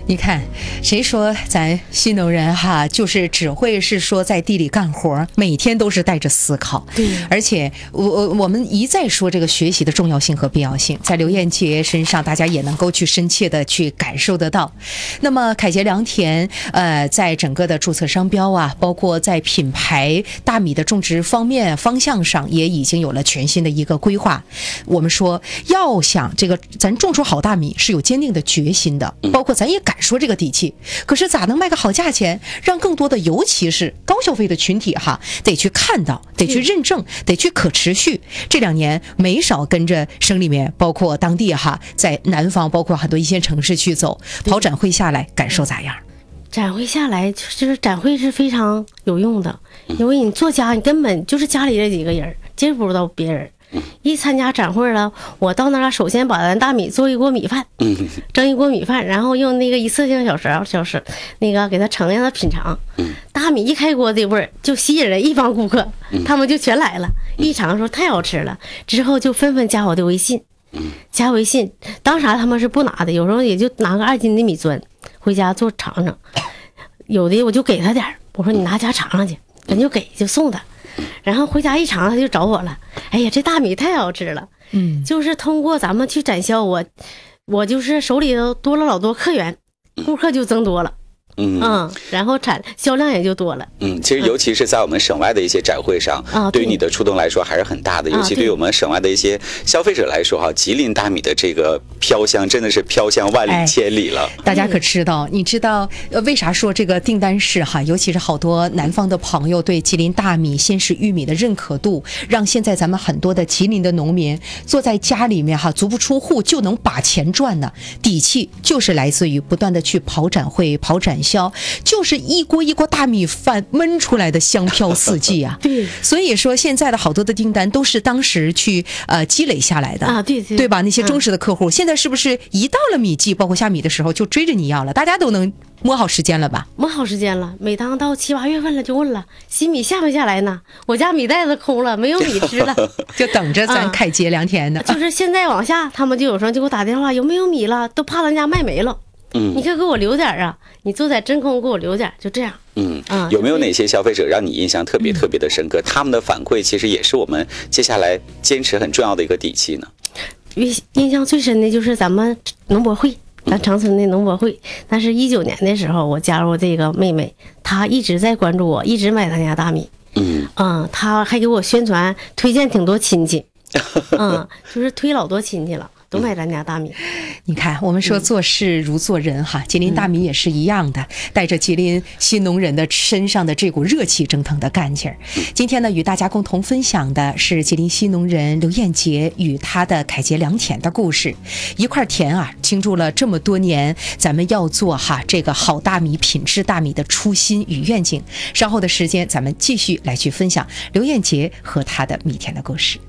你看，谁说咱新农人哈，就是只会是说在地里干活，每天都是带着思考。 对， 而且我们一再说这个学习的重要性和必要性，在刘艳杰身上，大家也能够去深切的去感受得到。那么凯捷良田，在整个的注册商标啊，包括在品牌大米的种植方向上，也已经有了全新的一个规划。我们说，要想这个咱种出好大米，是有坚定的决心的，包括咱也敢说这个底气。可是咋能卖个好价钱，让更多的尤其是高消费的群体哈，得去看到，得去认证，得去可持续。这2年没少跟着省里面，包括当地哈，在南方，包括很多一线城市去走跑展会下来，感受咋样？ 展会下来就是展会是非常有用的，因为你做家，你根本就是家里这几个人接触不到别人。一参加展会了，我到那儿首先把咱大米做一锅米饭，蒸一锅米饭，然后用那个一次性小勺那个给它盛，让它品尝。大米一开锅这味儿就吸引人一帮顾客，他们就全来了，一尝说太好吃了，之后就纷纷加我的微信。加微信，当啥他们是不拿的，有时候也就拿个2斤的米砖回家做尝尝，有的我就给他点儿，我说你拿家尝尝去，咱就送他。然后回家一尝，他就找我了。哎呀，这大米太好吃了。就是通过咱们去展销，我就是手里头多了老多客源，顾客就增多了。然后销量也就多了。 其实尤其是在我们省外的一些展会上，对于你的触动来说还是很大的。尤其对于我们省外的一些消费者来说，哈，吉林大米的这个飘香真的是飘香万里千里了。 大家可知道？你知道为啥说这个订单是哈？尤其是好多南方的朋友对吉林大米、鲜食玉米的认可度，让现在咱们很多的吉林的农民坐在家里面哈，足不出户就能把钱赚呢。底气就是来自于不断的去跑展会、跑展销，就是一锅一锅大米饭焖出来的香飘四季啊。 对， 所以说现在的好多的订单都是当时去积累下来的啊，对吧？那些忠实的客户，现在是不是一到了米季，包括下米的时候就追着你要了？大家都能摸好时间了吧？ 摸好时间了，每当到7、8月份了，就问了新米下没下来呢？我家米袋子空了，没有米吃了， 就等着咱凯捷良田呢。 就是现在往下，他们就有时候就给我打电话，有没有米了？都怕咱家卖没了。你可给我留点啊！你坐在真空给我留点，就这样。 有没有哪些消费者让你印象特别的深刻？他们的反馈其实也是我们接下来坚持很重要的一个底气呢。 印象最深的就是咱们农博会，咱长春的农博会。但是19年的时候，我加入这个妹妹，她一直在关注我，一直买她家大米。她还给我宣传推荐挺多亲戚，就是推老多亲戚了。都买咱家大米。 你看我们说做事如做人哈，吉林大米也是一样的，带着吉林新农人的身上的这股热气蒸腾的干劲儿。今天呢，与大家共同分享的是吉林新农人刘艳杰与他的凯捷良田的故事。一块田啊，倾注了这么多年，咱们要做哈这个好大米、品质大米的初心与愿景。稍后的时间，咱们继续来去分享刘艳杰和他的米田的故事。